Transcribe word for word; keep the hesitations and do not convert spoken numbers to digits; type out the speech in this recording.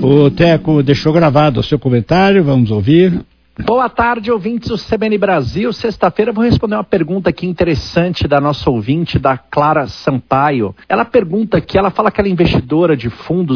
O Teco deixou gravado o seu comentário, vamos ouvir. Boa tarde, ouvintes do C B N Brasil. Sexta-feira eu vou responder uma pergunta aqui interessante da nossa ouvinte, da Clara Sampaio. Ela pergunta aqui, ela fala que ela é investidora de fundos